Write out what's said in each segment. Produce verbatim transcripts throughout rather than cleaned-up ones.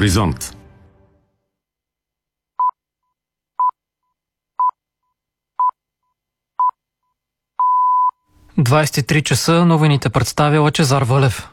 Хоризонт. двадесет и три часа, новините представя Лъчезар Вълев.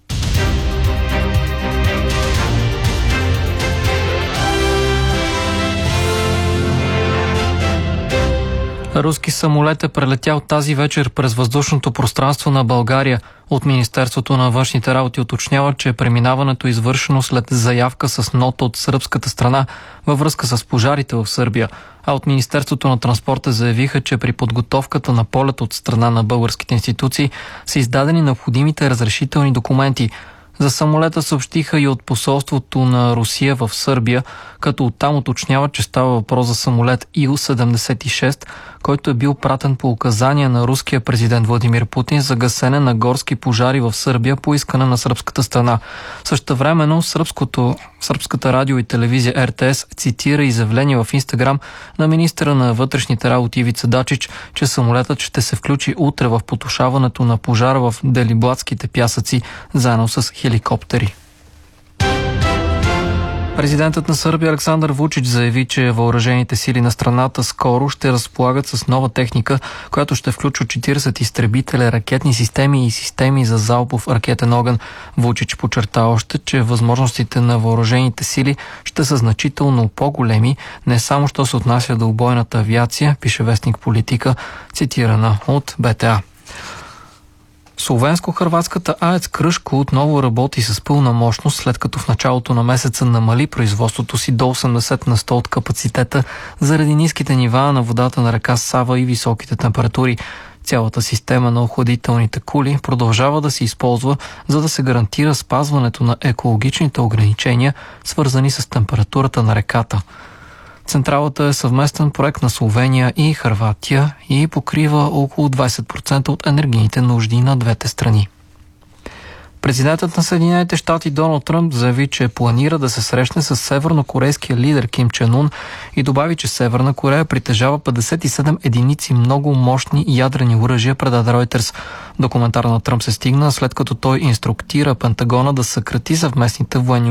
Руски самолет е прелетял тази вечер през въздушното пространство на България. От Министерството на външните работи уточнява, че преминаването е извършено след заявка с нота от сръбската страна във връзка с пожарите в Сърбия. А от Министерството на транспорта заявиха, че при подготовката на полет от страна на българските институции са издадени необходимите разрешителни документи. За самолета съобщиха и от посолството на Русия в Сърбия, като оттам уточняват, че става въпрос за самолет Ил седемдесет и шест, който е бил пратен по указания на руския президент Владимир Путин за гасене на горски пожари в Сърбия по искане на сръбската страна. Същевременно сръбското, сръбската радио и телевизия Ер Те Ес цитира изявление в Инстаграм на министъра на вътрешните работи Ивица Дачич, че самолетът ще се включи утре в потушаването на пожара в Делиблатските пясъци, заедно с хеликоптери. Президентът на Сърбия Александър Вучич заяви, че въоръжените сили на страната скоро ще разполагат с нова техника, която ще включва четиридесет изтребителя, ракетни системи и системи за залпов ракетен огън. Вучич подчерта още, че възможностите на въоръжените сили ще са значително по-големи, не само що се отнася до бойната авиация, пише вестник Политика, цитирана от Бе Те А. Словенско-хърватската АЕЦ Кръшко отново работи с пълна мощност, след като в началото на месеца намали производството си до осемдесет на сто от капацитета заради ниските нива на водата на река Сава и високите температури. Цялата система на охладителните кули продължава да се използва, за да се гарантира спазването на екологичните ограничения, свързани с температурата на реката. Централата е съвместен проект на Словения и Хърватия и покрива около двадесет процента от енергийните нужди на двете страни. Президентът на Съединените щати Доналд Тръмп заяви, че планира да се срещне с севернокорейския лидер Ким Чен Ун и добави, че Северна Корея притежава петдесет и седем единици много мощни ядрени оръжия, предаде Ройтерс. До коментар на Тръмп се стигна, след като той инструктира Пентагона да съкрати съвместните военни